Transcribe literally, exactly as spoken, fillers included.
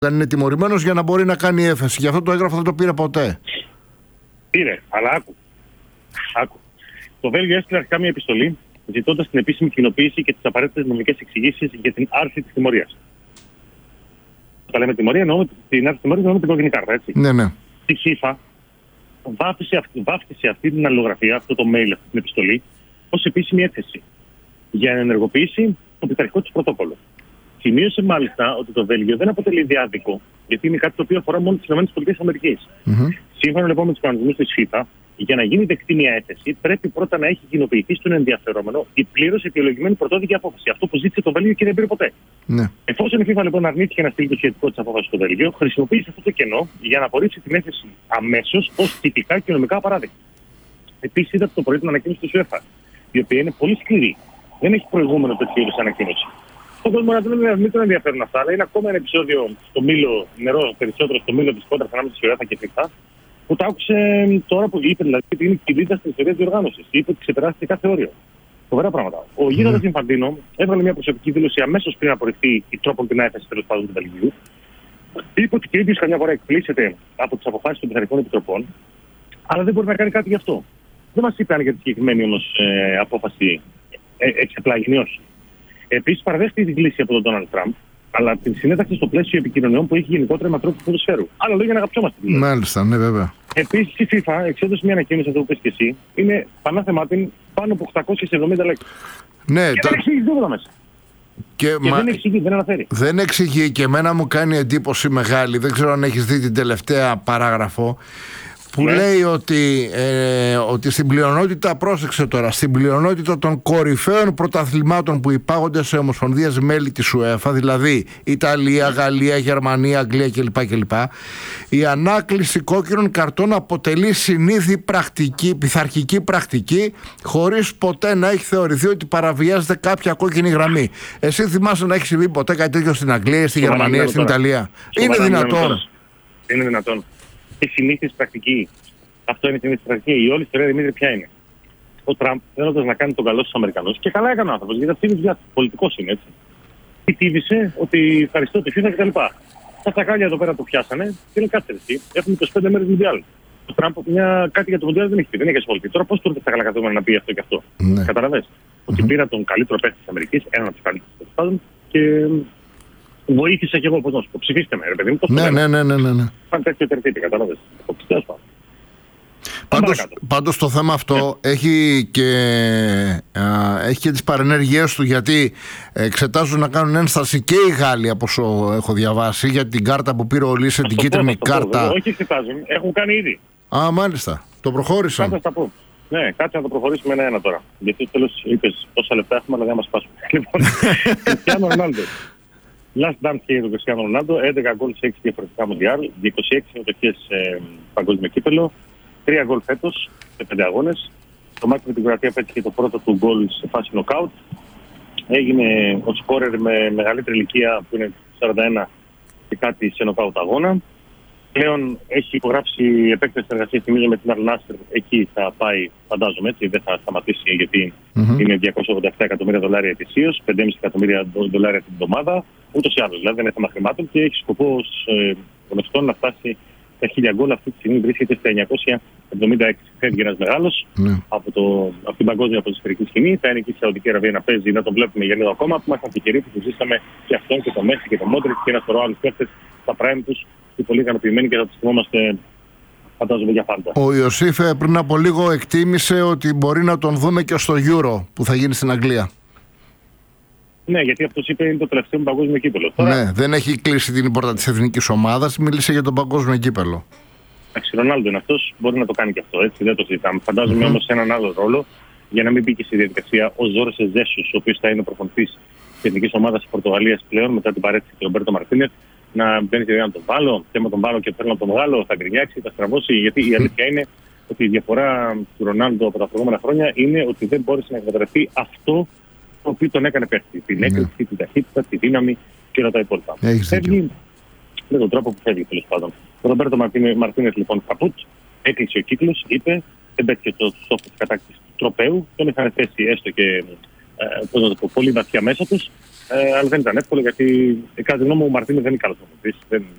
Δεν είναι τιμωρημένος για να μπορεί να κάνει έφεση. Γι' αυτό το έγγραφο δεν το πήρε ποτέ. Πήρε, αλλά άκου. άκου. Το Βέλγιο έστειλε αρχικά μια επιστολή ζητώντας την επίσημη κοινοποίηση και τις απαραίτητες νομικές εξηγήσεις για την άρση της τιμωρίας. Όταν λέμε τιμωρία, εννοούμε την άρση της τιμωρίας, εννοούμε την κόκκινη κάρτα, έτσι. Ναι, ναι. Η FIFA βάφτισε αυτή, βάφτισε αυτή την αλληλογραφία, αυτό το mail, αυτή την επιστολή, ως επίσημη έκθεση για να ενεργοποιήσει το πειθαρχικό της πρωτόκολλο. Σημείωσε μάλιστα ότι το Βέλγιο δεν αποτελεί διάδικο, γιατί είναι κάτι το οποίο αφορά μόνο τις ΗΠΑ. Mm-hmm. Σύμφωνα λοιπόν με τους κανονισμούς της FIFA, για να γίνει δεκτή μια έκθεση, πρέπει πρώτα να έχει κοινοποιηθεί στον ενδιαφερόμενο η πλήρως αιτιολογημένη πρωτόδικη απόφαση. Αυτό που ζήτησε το Βέλγιο και δεν πήρε ποτέ. Ναι. Εφόσον η FIFA λοιπόν αρνήθηκε να στείλει το σχετικό της απόφαση στο Βέλγιο, χρησιμοποίησε αυτό το κενό για να απορρίψει την έκθεση αμέσως ως τυπικά και νομικά απαράδεκτη. Επίσης, είδατε το πρωί την ανακοίνωση της UEFA, η οποία είναι πολύ σκληρή. Δεν έχει προηγούμενο τέτοιο είδους ανακοίνωση. Στον κόσμο να μην τον ενδιαφέρουν αυτά, αλλά είναι ακόμα ένα επεισόδιο στο μήλο, νερό περισσότερο στο μήλο της κόντρας ανάμεσα στη UEFA και FIFA, που το άκουσε τώρα που είπε, δηλαδή ότι είναι κυλίδα στην ιστορία της διοργάνωσης. Είπε ότι ξεπεράστηκε κάθε όριο. Φοβερά πράγματα. Ο mm. γίγαντας Ινφαντίνο έβγαλε μια προσωπική δήλωση αμέσως πριν απορριφθεί η τρόπον την έφεση τέλος πάντων του Βελγίου. Είπε ότι και ίδιος καμιά φορά εκπλήσεται από τις αποφάσεις των πειθαρχικών επιτροπών, αλλά δεν μπορεί να κάνει κάτι γι' αυτό. Δεν μας είπε αν για τη συγκεκριμένη όμως ε, απόφαση ε, εξεπλάγει ή όχι. Επίσης, παραδέχτηκε τη λύση από τον Ντόναλντ Τραμπ, αλλά την συνέταξε στο πλαίσιο επικοινωνιών που έχει γενικότερα με ανθρώπους του ποδοσφαίρου. Άλλα λόγια να αγαπιόμαστε. Δηλαδή. Μάλιστα, ναι, βέβαια. Επίσης, η FIFA εξέδωσε μια ανακοίνωση, αυτό που πες και εσύ, είναι πανάθεμά την πάνω από οκτακόσιες εβδομήντα λέξεις. Ναι, και το... δεν εξηγεί τίποτα μέσα. Και, και μα... δεν εξηγεί, δεν αναφέρει. Δεν εξηγεί και εμένα μου κάνει εντύπωση μεγάλη. Δεν ξέρω αν έχεις δει την τελευταία παράγραφο. Που ναι. λέει ότι, ε, ότι στην πλειονότητα, πρόσεξε τώρα, στην πλειονότητα των κορυφαίων πρωταθλημάτων που υπάγονται σε ομοσπονδίες μέλη της UEFA, δηλαδή Ιταλία, Γαλλία, Γερμανία, Αγγλία κλπ. κλπ, η ανάκληση κόκκινων καρτών αποτελεί συνήθη πρακτική, πειθαρχική πρακτική, χωρίς ποτέ να έχει θεωρηθεί ότι παραβιάζεται κάποια κόκκινη γραμμή. Εσύ θυμάσαι να έχει συμβεί ποτέ κάτι τέτοιο στην Αγγλία, στη Γερμανία, στην Ιταλία? Είναι δυνατόν? Είναι δυνατόν. Η συνήθις πρακτική. Αυτό είναι η συνήθις πρακτική. Η όλη ιστορία, Δημήτρη, ποια είναι? Ο Τραμπ, θέλοντας να κάνει τον καλό στους Αμερικανούς, και καλά έκανε ο άνθρωπος, γιατί αυτή είναι η δουλειά του. Πολιτικός είναι, έτσι. Τι τύβησε, ότι ευχαριστώ τη FIFA κτλ. Τα τσακάλια εδώ πέρα το πιάσανε και είναι κάτσε εσύ. Έχουμε είκοσι πέντε μέρες Μουντιάλ. Ο Τραμπ μια... κάτι για το Μουντιάλ δεν έχει πει, δεν έχει ασχοληθεί. Τώρα πώς του τα καλακατούμενα να πει αυτό και αυτό? Ναι. Καταλαβες. Mm-hmm. Ότι πήρα τον καλύτερο παίκτη της Αμερικής, έναν από τους καλύτερους τέλος πάντων, και βοήθησα κι εγώ, πώς να σου πω. Ψηφίστε με, ρε παιδί μου. Ναι, ναι, ναι, ναι, ναι. Πάνε τέτοιο τερτύπη, κατάλαβες. Πάντως, πάντως το θέμα αυτό yeah. έχει, και, α, έχει και τις παρενέργειές του, γιατί εξετάζουν να κάνουν ένσταση και οι Γάλλοι, από όσο έχω διαβάσει, για την κάρτα που πήρε ο Λίσε, την κίτρινη κάρτα. Όχι εξετάζουν, έχουν κάνει ήδη. Α, μάλιστα. Το προχώρησαν. Κάτσε να τα πω. Ναι, κάτσε να το προχωρήσουμε ένα-ένα τώρα. Γιατί τέλος είπες πόσα λεπτά έχουμε, αλλά δεν μας πάσουμε. Λοιπόν, Κριστιάνο Ρονάλντο. Last dance και το Κριστιάνο Ρονάλντο, έντεκα γκολ σε έξι διαφορετικά Μουντιάλ, είκοσι έξι συμμετοχές σε παγκόσμιο κύπελλο, τρία γκολ φέτος σε πέντε αγώνες. Το μάτι με την Κροατία πέτυχε το πρώτο του γκολ σε φάση νοκάουτ. Έγινε ο σκόρερ με μεγαλύτερη ηλικία, που είναι σαράντα ένα και κάτι, σε νοκάουτ αγώνα. Πλέον έχει υπογράψει επέκταση συνεργασία θυμίζω με την Al-Nassr. Εκεί θα πάει, φαντάζομαι έτσι, δεν θα σταματήσει, γιατί mm-hmm. είναι διακόσια ογδόντα επτά εκατομμύρια δολάρια ετησίως, πέντε κόμμα πέντε εκατομμύρια δολάρια την εβδομάδα. Ούτως ή άλλως, δηλαδή δεν είναι θέμα χρημάτων, και έχει σκοπό ως ε, γνωστόν να φτάσει τα χίλια γκολ. Αυτή τη στιγμή βρίσκεται στα εννιακόσια εβδομήντα έξι. Φεύγει ένας μεγάλος mm. από, το, από την παγκόσμια ποδοσφαιρική σκηνή. Θα είναι και η Σαουδική Αραβία να παίζει, να τον βλέπουμε για λίγο ακόμα. Που ήμασταν τυχεροί που ζήσαμε και αυτόν και το Μέση και το Μόντριτ και ένα σωρό άλλους παίκτες στα prime τους, και πολύ ικανοποιημένοι, και θα τους θυμόμαστε, φαντάζομαι, για πάντα. Ο Ιωσήφ πριν από λίγο εκτίμησε ότι μπορεί να τον δούμε και στο Euro που θα γίνει στην Αγγλία. Ναι, γιατί αυτός είπε είναι το τελευταίο παγκόσμιο κύπελλο. Τώρα... Ναι, δεν έχει κλείσει την πόρτα της εθνικής ομάδας, μίλησε για τον παγκόσμιο κύπελλο. Εντάξει, Ρονάλντο είναι αυτός, μπορεί να το κάνει και αυτό, έτσι, δεν το συζητάμε. Φαντάζομαι mm-hmm. όμως σε έναν άλλο ρόλο, για να μην μπει και στη διαδικασία ο Ζόρσε Ζέσους, ο οποίος θα είναι προπονητής της εθνικής ομάδας της Πορτογαλίας πλέον, μετά την παρέτηση του Ρομπέρτο Μαρτίνεθ, να μπαίνει και να τον βάλω, και με τον βάλω και θέλω να τον βγάλω, θα γκρινιάξει, θα στραβώσει. Γιατί η αλήθεια είναι ότι η διαφορά του Ρονάλντο από τα προηγούμενα χρόνια είναι ότι δεν μπόρεσε να εκμεταλλευτεί αυτό το οποίο τον έκανε παίκτη. Την έκρηξη, yeah. την ταχύτητα, τη δύναμη και όλα τα υπόλοιπα. Φεύγει με τον τρόπο που φεύγει, τέλος πάντων. Ο Ρομπέρτο Μαρτίνεθ λοιπόν καπούτ, έκλεισε ο κύκλος, είπε, δεν πέτυχε το στόχο της κατάκτησης του τροπαίου, τον είχαν θέσει έστω και ε, πώς να το πω, πολύ βαθιά μέσα τους. Ε, αλλά δεν ήταν εύκολο, γιατί κατά τη γνώμη μου ο Μαρτίνεθ δεν είναι καλός προπονητής. Δεν